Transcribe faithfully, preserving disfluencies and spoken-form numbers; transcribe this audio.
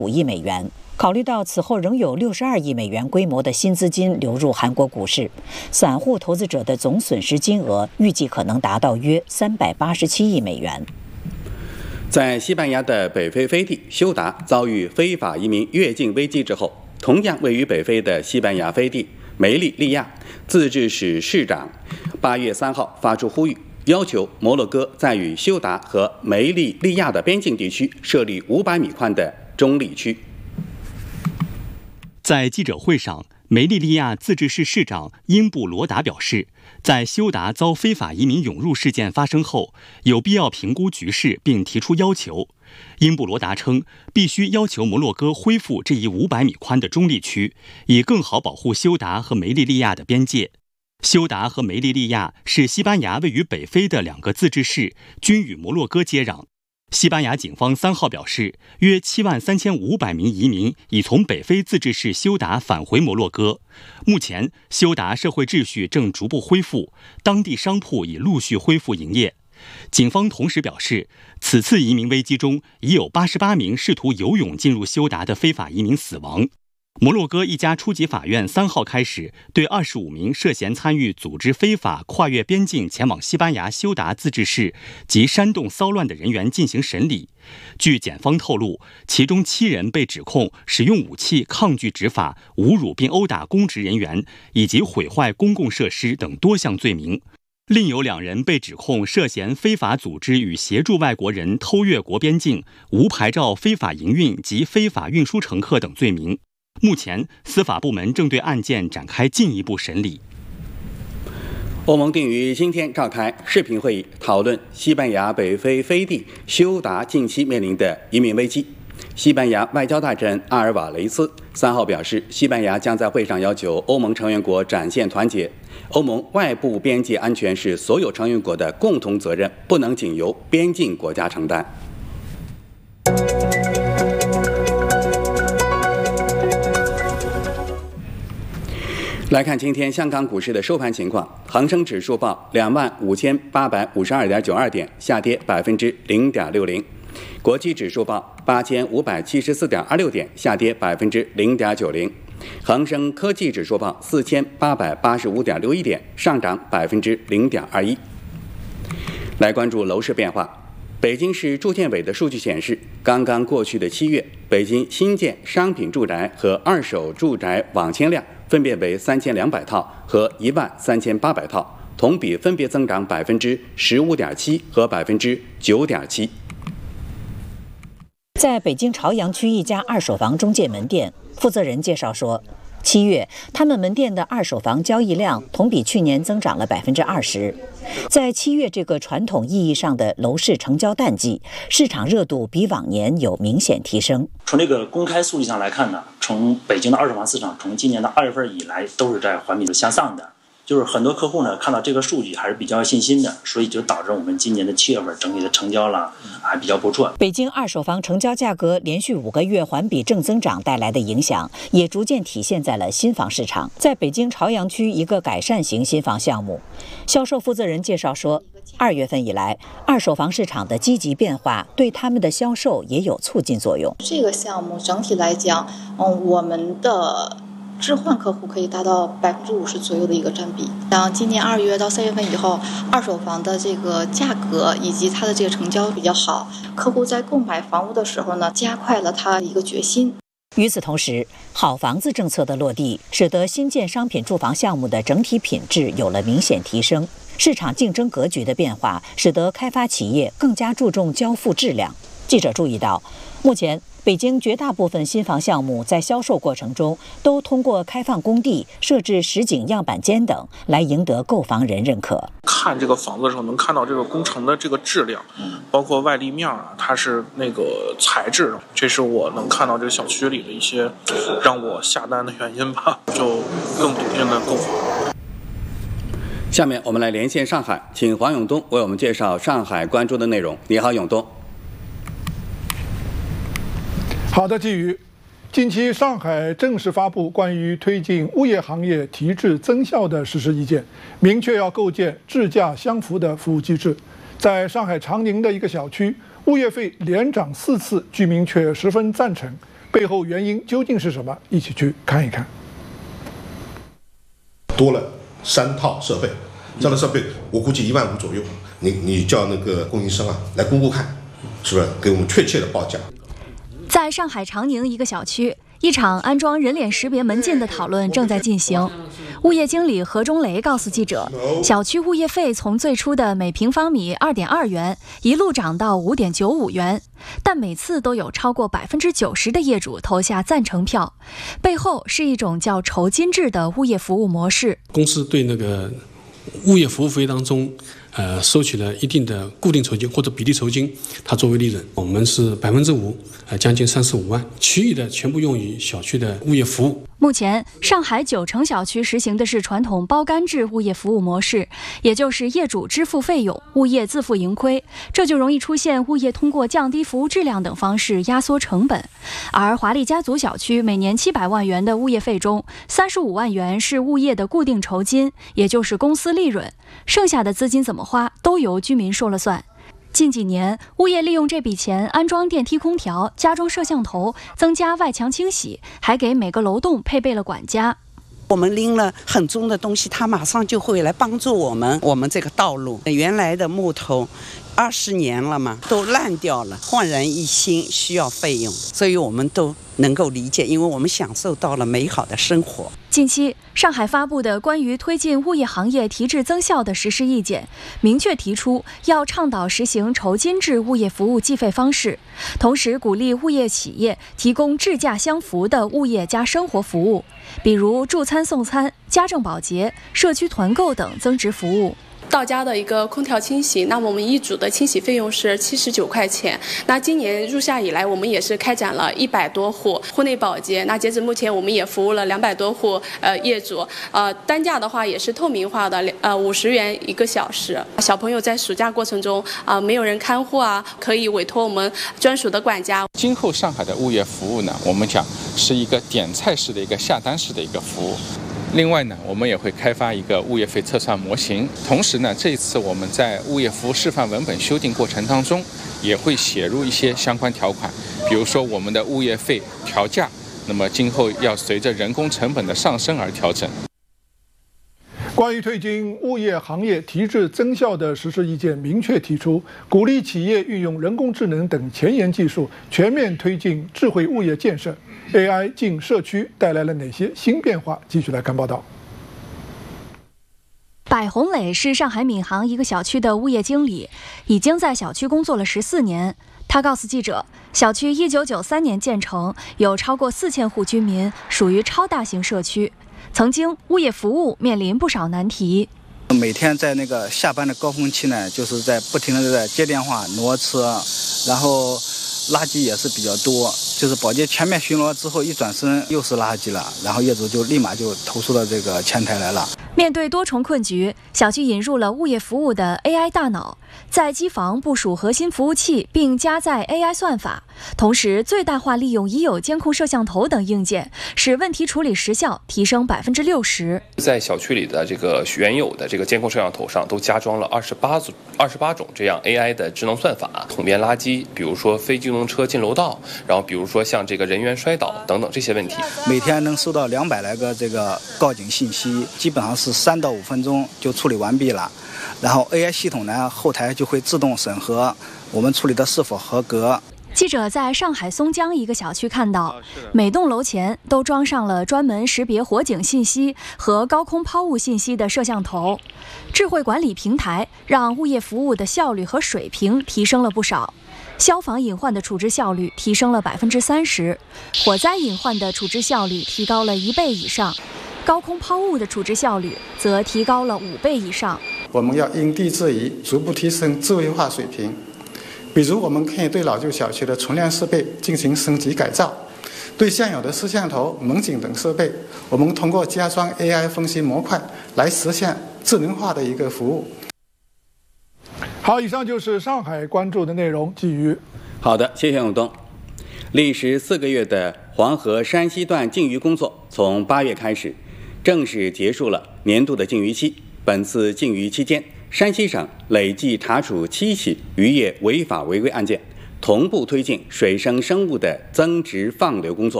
五亿美元。考虑到此后仍有六十二亿美元规模的新资金流入韩国股市，散户投资者的总损失金额预计可能达到约三百八十七亿美元。 在西班牙的北非飞地休达遭遇非法移民越境危机之后，同样位于北非的西班牙飞地梅利利亚自治市市长八月三号发出呼吁，要求摩洛哥在与休达和梅利利亚的边境地区设立五百米宽的中立区。 在记者会上，梅利利亚自治市市长英布罗达表示，在休达遭非法移民涌入事件发生后，有必要评估局势并提出要求。英布罗达称，必须要求摩洛哥恢复这一五百米宽的中立区，以更好保护休达和梅利利亚的边界。休达和梅利利亚是西班牙位于北非的两个自治市，均与摩洛哥接壤。西班牙警方三号表示，约七万三千五百名移民已从北非自治市休达返回摩洛哥。目前，休达社会秩序正逐步恢复，当地商铺已陆续恢复营业。警方同时表示，此次移民危机中已有八十八名试图游泳进入休达的非法移民死亡。摩洛哥一家初级法院三号开始对二十五名涉嫌参与组织非法跨越边境前往西班牙休达自治市及煽动骚乱的人员进行审理。据检方透露，其中七人被指控使用武器抗拒执法、侮辱并殴打公职人员以及毁坏公共设施等多项罪名。另有两人被指控涉嫌非法组织与协助外国人偷越国边境、无牌照非法营运及非法运输乘客等罪名。目前，司法部门正对案件展开进一步审理。 欧盟定于今天召开视频会议，讨论西班牙北非飞地休达近期面临的移民危机。西班牙外交大臣阿尔瓦雷斯三号表示，西班牙将在会上要求欧盟成员国展现团结。欧盟外部边界安全是所有成员国的共同责任，不能仅由边境国家承担。来看今天香港股市的收盘情况，恒生指数报两万五千八百五十二点九二点，下跌百分之零点六零；国际指数报八千五百七十四点二六点，下跌百分之零点九零；恒生科技指数报四千八百八十五点六一点，上涨百分之零点二一。来关注楼市变化。北京市住建委的数据显示，刚刚过去的七月，北京新建商品住宅和二手住宅网签量分别为三千两百套和一万三千八百套，同比分别增长百分之十五点七和百分之九点七。 在北京朝阳区一家二手房中介门店，负责人介绍说，七月他们门店的二手房交易量同比去年增长了百分之二十。在七月这个传统意义上的楼市成交淡季，市场热度比往年有明显提升。 从这个公开数据上来看呢，从北京的二手房市场从今年的二月份以来都是在环比向上的。就是很多客户呢看到这个数据还是比较有信心的，所以就导致我们今年的七月份整体的成交了还比较不错。 北京二手房成交价格连续五个月环比正增长带来的影响，也逐渐体现在了新房市场。在北京朝阳区一个改善型新房项目，销售负责人介绍说，二月份以来，二手房市场的积极变化对他们的销售也有促进作用。 这个项目整体来讲，嗯，我们的置换客户可以达到百分之五十左右的一个占比。像今年二月到三月份以后，二手房的这个价格以及它的这个成交比较好，客户在购买房屋的时候呢，加快了他一个决心。 与此同时，好房子政策的落地，使得新建商品住房项目的整体品质有了明显提升。市场竞争格局的变化，使得开发企业更加注重交付质量。记者注意到，目前北京绝大部分新房项目在销售过程中都通过开放工地、设置实景样板间等来赢得购房人认可。 看这个房子的时候，能看到这个工程的这个质量，包括外立面啊，它是那个材质，这是我能看到这个小区里的一些让我下单的原因吧，就更笃定的购房。 下面我们来连线上海，请黄永东为我们介绍上海关注的内容。你好，永东。 好的，季宇。近期上海正式发布关于推进物业行业提质增效的实施意见，明确要构建质价相符的服务机制。在上海长宁的一个小区，物业费连涨四次，居民却十分赞成。 背后原因究竟是什么？一起去看一看。 多了三套设备，这样的设备我估计一万五左右。你你叫那个供应商啊来估估看，是不是给我们确切的报价？ 在上海长宁一个小区，一场安装人脸识别门禁的讨论正在进行。物业经理何忠雷告诉记者，小区物业费从最初的每平方米二点二元一路涨到五点九五元，但每次都有超过百分之九十的业主投下赞成票，背后是一种叫酬金制的物业服务模式。 公司对那个物业服务费当中，呃，收取了一定的固定酬金或者比例酬金，它作为利润，我们是百分之五，呃，将近三十五万，其余的全部用于小区的物业服务。 目前，上海九成小区实行的是传统包干制物业服务模式，也就是业主支付费用，物业自负盈亏，这就容易出现物业通过降低服务质量等方式压缩成本。而华丽家族小区每年七百万元的物业费中，三十五万元是物业的固定酬金，也就是公司利润，剩下的资金怎么花都由居民说了算。近几年，物业利用这笔钱安装电梯空调、加装摄像头、增加外墙清洗，还给每个楼栋配备了管家。 我们拎了很重的东西，他马上就会来帮助我们。我们这个道路原来的木头二十年了嘛，都烂掉了，焕然一新，需要费用，所以我们都能够理解，因为我们享受到了美好的生活。 近期，上海发布的关于推进物业行业提质增效的实施意见，明确提出要倡导实行酬金制物业服务计费方式，同时鼓励物业企业提供质价相符的物业加生活服务，比如助餐送餐、家政保洁、社区团购等增值服务。 到家的一个空调清洗，那么我们一组的清洗费用是七十九块钱。那今年入夏以来，我们也是开展了一百多户户内保洁。那截止目前，我们也服务了两百多户呃业主，呃单价的话也是透明化的，呃五十元一个小时。小朋友在暑假过程中啊、呃、没有人看护啊，可以委托我们专属的管家。 今后上海的物业服务呢，我们讲是一个点菜式的一个下单式的一个服务。另外呢，我们也会开发一个物业费测算模型。同时呢，这一次我们在物业服务示范文本修订过程当中，也会写入一些相关条款，比如说我们的物业费调价，那么今后要随着人工成本的上升而调整。 关于推进物业行业提质增效的实施意见明确提出，鼓励企业运用人工智能等前沿技术，全面推进智慧物业建设。A I 进社区带来了哪些新变化？继续来看报道。 柏红磊是上海闵行一个小区的物业经理，已经在小区工作了十四年。他告诉记者，小区一九九三年建成，有超过四千户居民，属于超大型社区。曾经物业服务面临不少难题。 每天在那个下班的高峰期呢，就是在不停的在接电话、挪车，然后垃圾也是比较多，就是保洁全面巡逻之后一转身又是垃圾了，然后业主就立马就投诉到这个前台来了。 面对多重困局，小区引入了物业服务的 A I 大脑，在机房部署核心服务器并加载 A I 算法，同时最大化利用已有监控摄像头等硬件，使问题处理时效提升百分之六十。 在小区里的这个原有的这个监控摄像头上都加装了二十八组、二十八种这样 A I 的智能算法，统编垃圾，比如说非机动车进楼道，然后比如说像这个人员摔倒等等这些问题。 每天能收到两百来个这个报警信息，基本上是三到五分钟就处理完毕了。然后 A I 系统呢，后台就会自动审核我们处理的是否合格。 记者在上海松江一个小区看到，每栋楼前都装上了专门识别火警信息和高空抛物信息的摄像头，智慧管理平台让物业服务的效率和水平提升了不少。消防隐患的处置效率提升了百分之三十，火灾隐患的处置效率提高了一倍以上，高空抛物的处置效率则提高了五倍以上。 我们要因地制宜，逐步提升智慧化水平。比如，我们可以对老旧小区的存量设备进行升级改造，对现有的摄像头、门警等设备，我们通过加装 A I 分析模块来实现智能化的一个服务。 好，以上就是上海关注的内容。鲫鱼， 好的，谢谢永东。历时四个月的黄河山西段禁渔工作，从八月开始，正式结束了年度的禁渔期。本次禁渔期间，山西省累计查处七起渔业违法违规案件， 同步推进水生生物的增殖放流工作。